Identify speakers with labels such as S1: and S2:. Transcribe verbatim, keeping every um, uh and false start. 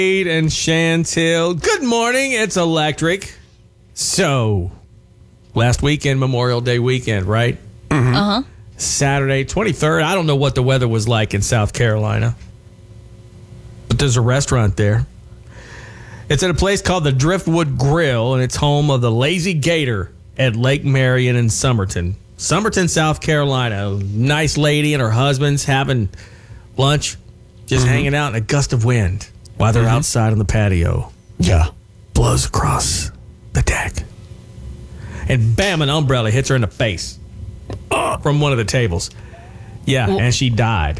S1: And Chantil. Good morning. It's Electric. So, last weekend, Memorial Day weekend, right?
S2: Mm-hmm. Uh-huh.
S1: Saturday, twenty-third. I don't know what the weather was like in South Carolina, but there's a restaurant there. It's at a place called the Driftwood Grill, and it's home of the Lazy Gator at Lake Marion in Somerton. Somerton, South Carolina. A nice lady and her husband's having lunch, just mm-hmm. hanging out in a gust of wind while they're mm-hmm. outside on the patio.
S2: Yeah.
S1: Blows across the deck. And bam, an umbrella hits her in the face uh, from one of the tables. Yeah, well, and she died.